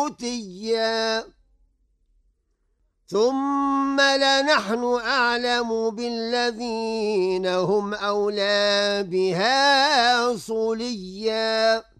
عُتِيًّا ثُمَّ لَنَحْنُ أَعْلَمُ بِالَّذِينَ هُمْ أَوْلَى بِهَا صِلِيًّا